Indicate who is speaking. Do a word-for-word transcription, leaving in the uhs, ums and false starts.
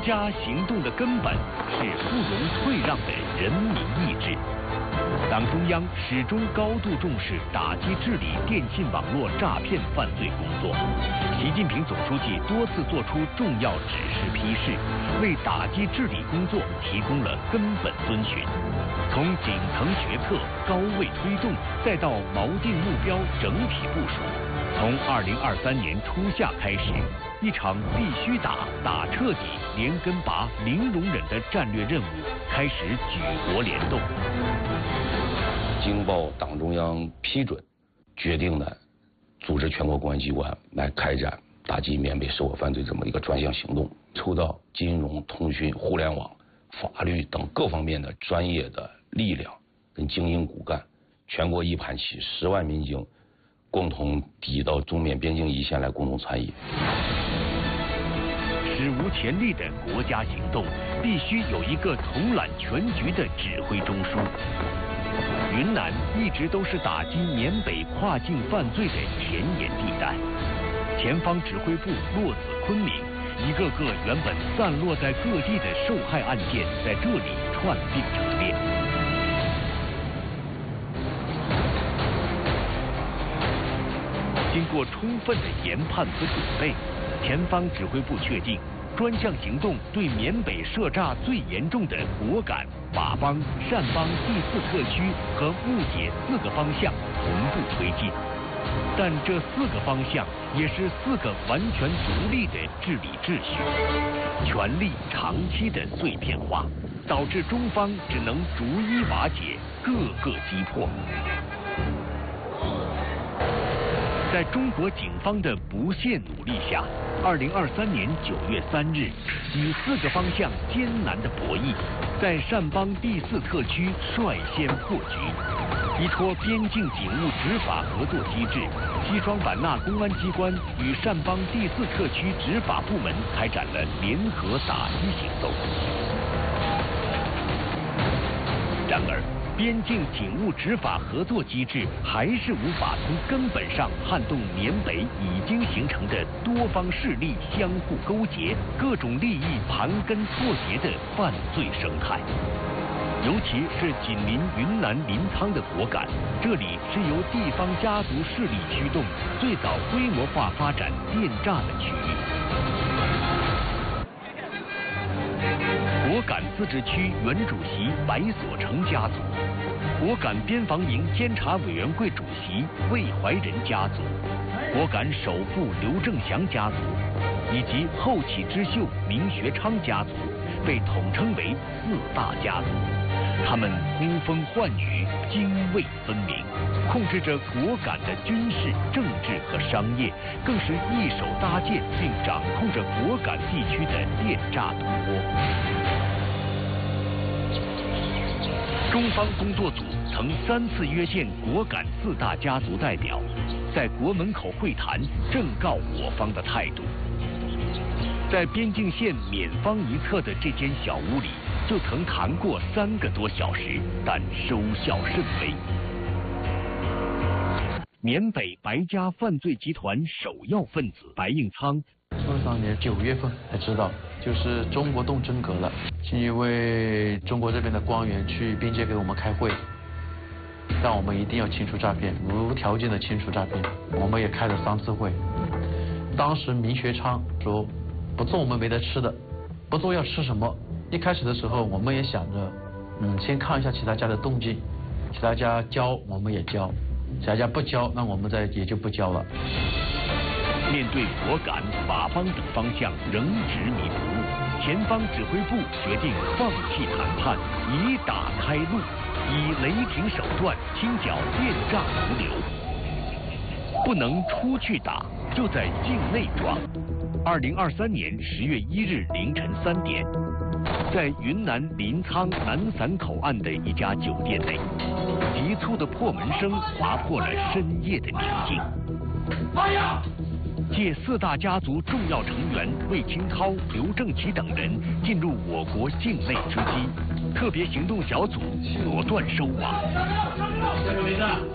Speaker 1: 家行动的根本是不容退让的人民意志。党中央始终高度重视打击治理电信网络诈骗犯罪工作。习近平总书记多次作出重要指示批示，为打击治理工作提供了根本遵循。从顶层决策、高位推动，再到锚定目标、整体部署，从二零二三年初夏开始，一场必须打、打彻底、连根拔、零容忍的战略任务开始举国联动。
Speaker 2: 经报党中央批准，决定呢，组织全国公安机关来开展打击缅北涉火犯罪这么一个专项行动，抽到金融、通讯、互联网、法律等各方面的专业的力量跟精英骨干，全国一盘棋，十万民警共同抵到中缅边境一线来共同参与。
Speaker 1: 史无前例的国家行动，必须有一个统揽全局的指挥中枢。云南一直都是打击缅北跨境犯罪的前沿地带，前方指挥部落子昆明，一个个原本散落在各地的受害案件在这里串并成列。经过充分的研判和准备，前方指挥部确定专项行动对缅北涉诈最严重的果敢、佤邦、善邦第四特区和木姐四个方向同步推进。但这四个方向也是四个完全独立的治理秩序，权力长期的碎片化，导致中方只能逐一瓦解，各个击破。在中国警方的不懈努力下，二零二三年九月三日，以四个方向艰难的博弈，在善邦第四特区率先破局。依托边境警务执法合作机制，西双版纳公安机关与善邦第四特区执法部门开展了联合打击行动。然而，边境警务执法合作机制还是无法从根本上撼动缅北已经形成的多方势力相互勾结、各种利益盘根错节的犯罪生态。尤其是紧邻云南临沧的果敢，这里是由地方家族势力驱动，最早规模化发展电诈的区域。果敢自治区原主席白所成家族，果敢边防营监察委员会主席魏怀仁家族，果敢首富刘正祥家族，以及后起之秀明学昌家族，被统称为四大家族。他们呼风唤雨，泾渭分明，控制着果敢的军事、政治和商业，更是一手搭建并掌控着果敢地区的电诈赌窝。中方工作组曾三次约见果敢四大家族代表，在国门口会谈，正告我方的态度。在边境线缅方一侧的这间小屋里，就曾谈过三个多小时，但收效甚微。缅北白家犯罪集团首要分子白应仓，
Speaker 3: 说当年九月份才知道，就是中国动真格了，是因为中国这边的官员去边界给我们开会，让我们一定要清除诈骗，无条件的清除诈骗。我们也开了三次会，当时明学昌说，不做我们没得吃的，不做要吃什么？一开始的时候，我们也想着，嗯，先看一下其他家的动静，其他家交我们也交，其他家不交，那我们再也就不交了。
Speaker 1: 面对果敢、佤邦等方向仍执迷不悟，前方指挥部决定放弃谈判，以打开路，以雷霆手段清剿电诈毒瘤。不能出去打，就在境内抓。二零二三年十月一日凌晨三点，在云南临沧南散口岸的一家酒店内，急促的破门声划破了深夜的宁静。哎呀！借四大家族重要成员魏清涛、刘正奇等人进入我国境内之机，特别行动小组果断收网。